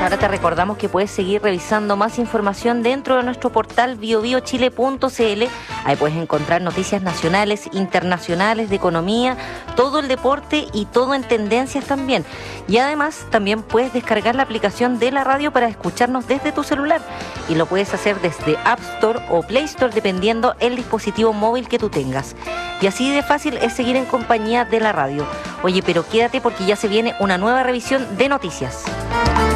Ahora te recordamos que puedes seguir revisando más información dentro de nuestro portal biobiochile.cl. Ahí puedes encontrar noticias nacionales, internacionales, de economía, todo el deporte y todo en tendencias también. Y además también puedes descargar la aplicación de la radio para escucharnos desde tu celular. Y lo puedes hacer desde App Store o Play Store dependiendo el dispositivo móvil que tú tengas. Y así de fácil es seguir en compañía de la radio. Oye, pero quédate porque ya se viene una nueva revisión de noticias.